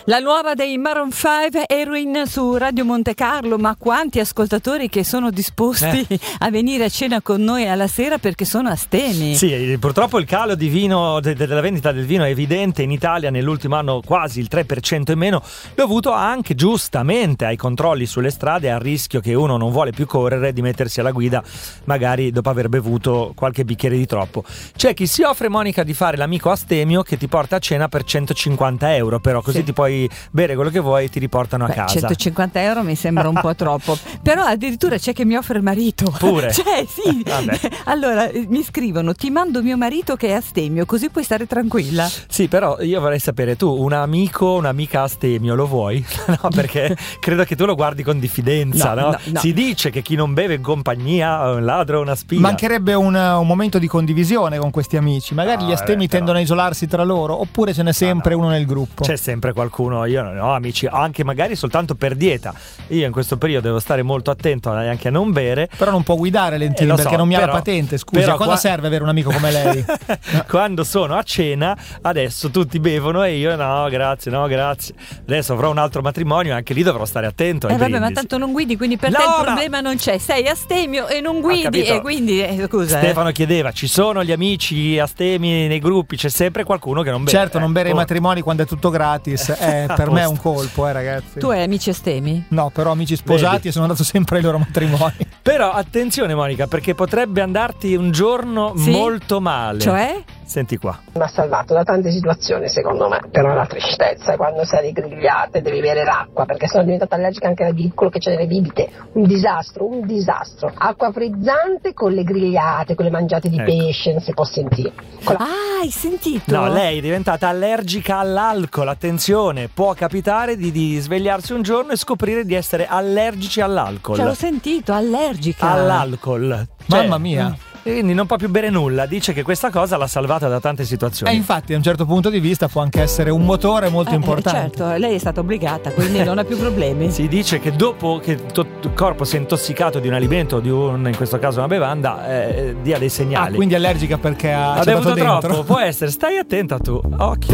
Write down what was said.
La nuova dei Maroon 5, Heroin, su Radio Monte Carlo. Ma quanti ascoltatori che sono disposti a venire a cena con noi alla sera perché sono astemi. Sì, purtroppo il calo di vino, della vendita del vino è evidente in Italia nell'ultimo anno, quasi il 3% in meno, dovuto anche giustamente ai controlli sulle strade e al rischio che uno non vuole più correre di mettersi alla guida magari dopo aver bevuto qualche bicchiere di troppo. C'è chi si offre, Monica, di fare l'amico astemio che ti porta a cena per 150 euro, però così ti puoi bere quello che vuoi e ti riportano a casa. 150 euro mi sembra un po' troppo, però addirittura c'è che mi offre il marito pure. Cioè sì. Allora mi scrivono: ti mando mio marito che è astemio, così puoi stare tranquilla. Sì, però io vorrei sapere, tu un'amica astemio lo vuoi? No, perché credo che tu lo guardi con diffidenza, no? Si dice che chi non beve in compagnia è un ladro o una spia. Mancherebbe un momento di condivisione con questi amici. Magari gli astemi tendono a isolarsi tra loro, oppure ce n'è sempre uno nel gruppo. C'è sempre qualcuno. Io non ho amici, anche magari soltanto per dieta. Io in questo periodo devo stare molto attento anche a non bere. Però non può guidare Lentini, perché non mi ha la patente. Scusa, cosa serve avere un amico come lei? Quando sono a cena adesso tutti bevono e io no grazie. Adesso avrò un altro matrimonio, anche lì dovrò stare attento. Vabbè, ma tanto non guidi, quindi per te il problema non c'è. Sei astemio e non guidi, e quindi scusa. Stefano chiedeva: ci sono gli amici astemi nei gruppi? C'è sempre qualcuno che non beve. Certo, non bere ai matrimoni quando è tutto gratis. Per me è un colpo, ragazzi. Tu hai amici astemi? No, però amici sposati e sono andato sempre ai loro matrimoni. Però attenzione, Monica, perché potrebbe andarti un giorno molto male. Cioè? Senti qua. Mi ha salvato da tante situazioni, secondo me. Però la tristezza quando sei grigliata e devi bere l'acqua, perché sono diventata allergica anche a quello che c'è nelle bibite. Un disastro. Acqua frizzante con le grigliate, con le mangiate di pesce, non si può sentire. Hai sentito? No, lei è diventata allergica all'alcol. Attenzione, può capitare di svegliarsi un giorno e scoprire di essere allergici all'alcol. L'ho sentito, allergica all'alcol. Mamma mia. Quindi non può più bere nulla. Dice che questa cosa l'ha salvata da tante situazioni. Infatti, da un certo punto di vista può anche essere un motore molto importante. Certo, lei è stata obbligata, quindi non ha più problemi. Si dice che dopo che il corpo si è intossicato di un alimento, in questo caso una bevanda, dia dei segnali. Quindi allergica perché ha bevuto dentro. troppo, può essere. Stai attenta tu. Occhio.